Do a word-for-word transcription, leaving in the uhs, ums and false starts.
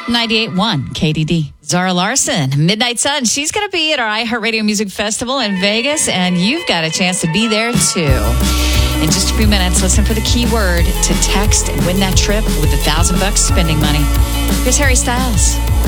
ninety-eight point one K D D. Zara Larson, Midnight Sun. She's going to be at our iHeartRadio Music Festival in Vegas, and you've got a chance to be there too. In just a few minutes, listen for the keyword to text and win that trip with a thousand bucks spending money. Here's Harry Styles.